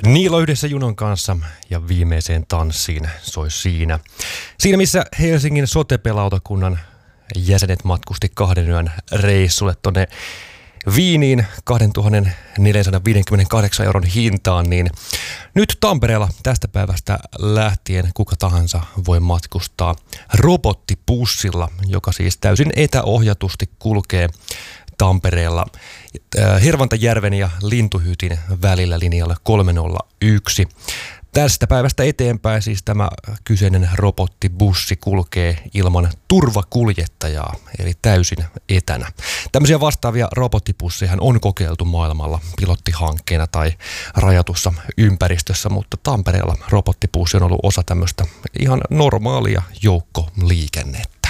Niilo yhdessä junan kanssa ja viimeiseen tanssiin soi siinä. Siinä missä Helsingin sote-pelautakunnan jäsenet matkusti 2 yön reissulle tonne Wieniin 2458 euron hintaan, niin nyt Tampereella tästä päivästä lähtien kuka tahansa voi matkustaa robottibussilla, joka siis täysin etäohjatusti kulkee Tampereella Hervantajärven ja Lintuhytin välillä linjalla 301. Tästä päivästä eteenpäin siis tämä kyseinen robottibussi kulkee ilman turvakuljettajaa, eli täysin etänä. Tämmöisiä vastaavia robottibusseja on kokeiltu maailmalla pilottihankkeena tai rajatussa ympäristössä, mutta Tampereella robottibussi on ollut osa tämmöistä ihan normaalia joukkoliikennettä.